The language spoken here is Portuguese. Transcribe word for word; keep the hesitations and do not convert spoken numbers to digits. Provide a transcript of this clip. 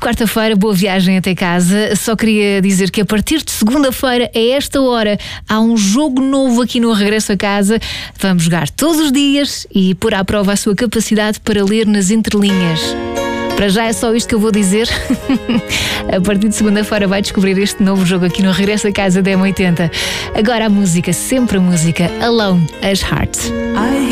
quarta-feira, boa viagem até casa. Só queria dizer que a partir de segunda-feira, a esta hora, há um jogo novo aqui no Regresso a Casa. Vamos jogar todos os dias e pôr à prova a sua capacidade para ler nas entrelinhas. Para já é só isto que eu vou dizer. A partir de segunda-feira vai descobrir este novo jogo aqui no Regresso a Casa da M oitenta. Agora a música, sempre a música, Alone as Heart.